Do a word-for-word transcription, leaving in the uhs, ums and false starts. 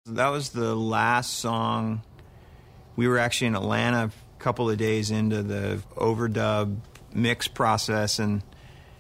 That was the last song. We were actually in Atlanta a couple of days into the overdub mix process, and